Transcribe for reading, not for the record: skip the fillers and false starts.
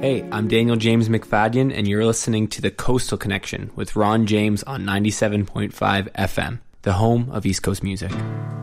Hey, I'm Daniel James McFadden, and you're listening to The Coastal Connection with Ron James on 97.5 FM, the home of East Coast music.